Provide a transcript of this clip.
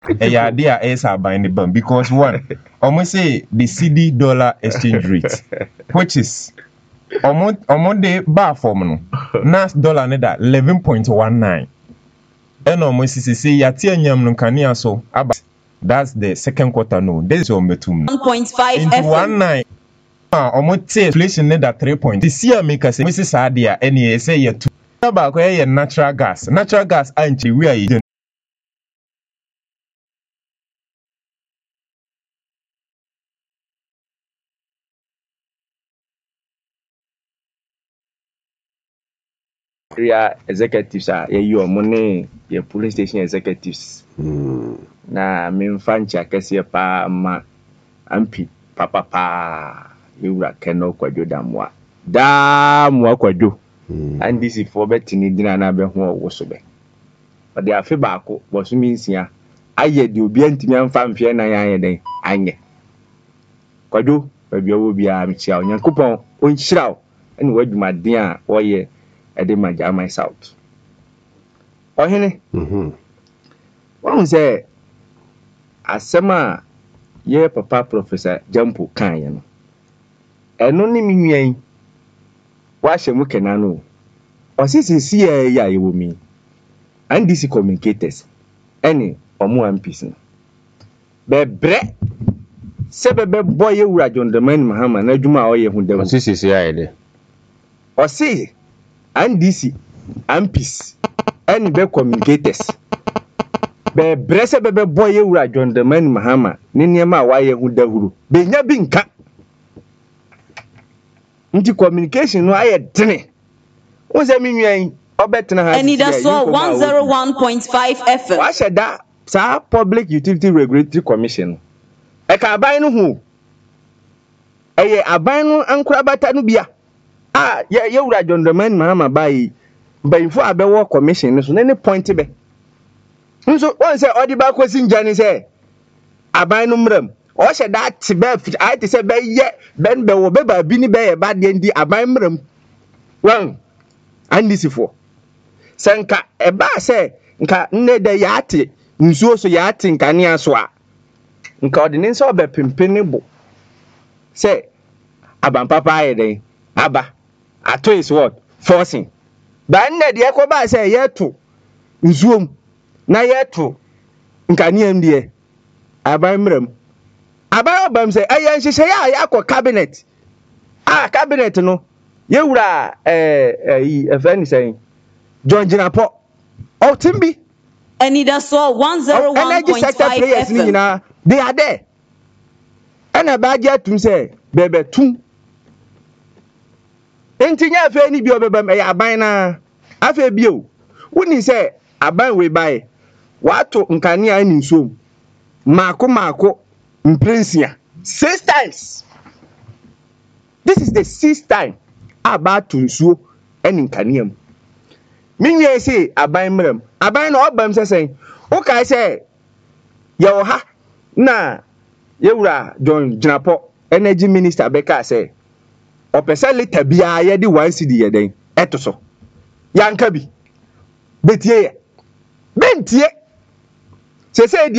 Yeah, they are ASA buying the bond because one, almost say the CD dollar exchange rate, which is almost the bar formula. Nas dollar neda 11.19. And almost say Yatia Nyam no Kania so that's the second quarter no. This is on metum 1.5 into FM. 19. Almost say inflation neda 3 point. This year make us say Mrs. Adia any say ye two. About natural gas. Natural gas anchi we are area executives are your money, your police station executives. Na memfa ncha kese pa ma ampi papa yura keno kwadwo damwa kwadwo and this is for betini dina na be ho wo so be but they afi baako boso minsia aye de obi antimi amfa mfie na yan den anye kwadwo babia wo bia mchia onyankopon onhyiraw ene wadwumaden a woye ede majama south ohene won say asema ye papa professor Jampo kan ye no eno ni minwan wa hyemu kenano osisisi ya ye wo mi and this communicators any omo MPs no bebre sebebe boy ye wura John Dramani Mahama na adwuma a oye hu da osisisi ya ede osi and this MPs any be communicators bebre sebebe boy ye wura John Dramani Mahama ne niema a wa ye hu da huru be nya bi nka nti communication no aye dene wonse minwan obetena ha and that's 101.5 FM. wa sheda sa Public Utility Regulatory Commission e ka aban no hu eye aban no ankura bata no bia ye wura John Dramani Mahama bai bayinfo abewo commission so ne point be nso wonse odi ba kwesi njani se aban no mram o sheda tibe ai te se be ye ben be wo be ba bi ni be ye ba de ndi aban mram wan andisifo senka eba se nka nne de yate nsuo so yate nkania so a nka odine nso obe pimpini bo se aban papa ayeden aba ato is what forcing ba nne de ko ba se yeto nsuom na yeto nkania ndie aban mram aban obam se ayen hihye ya yakọ cabinet cabinet no yewura efeni say John Jinapo Otimbi and that's 101.5 FM. They are there and a badger to say bebe tum entinya fe ni bi obebam e aban na afa bio woni say aban we buy wato nkane a ni nsom mako imprensia 6 times. This is the 6th time about to nsuo en nkane am minwe say aban mram aban na obam say o kai say ye wo ha na yewura John Jinapo energy minister beka say opesa liter bia ye di 1 cedi ye den eto so yanka bi betie ye bentie se